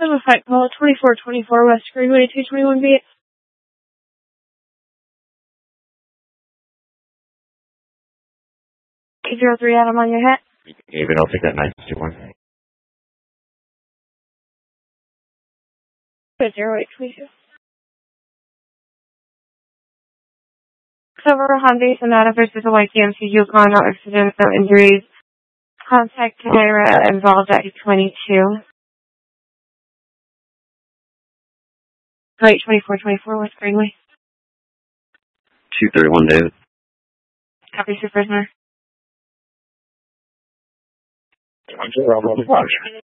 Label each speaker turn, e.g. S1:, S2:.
S1: Have a fight call 2424 West Greenway 221 B. K03 Adam on your head.
S2: David, I'll take that 921.
S1: 0822. Cover Hyundai Sonata versus a white GMC Yukon, no accidents, no injuries. Contact camera involved at 22. Right, 2424 West Greenway.
S2: 231, David.
S1: Copy, Super prisoner.